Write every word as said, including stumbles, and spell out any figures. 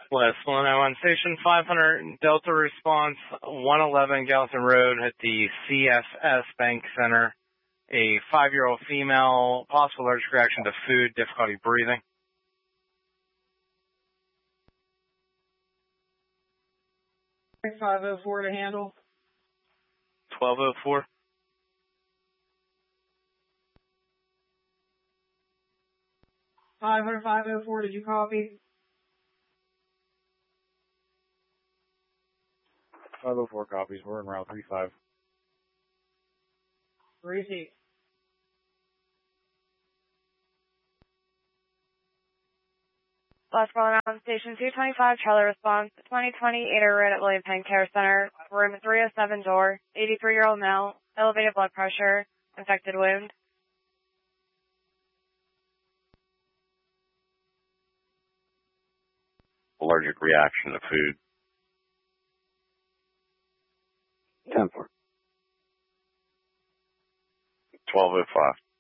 West one oh one Station five hundred Delta response, one eleven Gallatin Road at the C F S Bank Center. A five-year-old female, possible allergic reaction to food, difficulty breathing. five oh four to handle. twelve oh four. five hundred, five oh four, did you copy? five oh four copies. We're in route three five. Receipt. Last call on station two twenty-five, Charlie response, twenty twenty Ada Road at William Penn Care Center, room three oh seven door, eighty-three-year-old male, elevated blood pressure, infected wound. Allergic reaction to food. ten four. twelve oh five.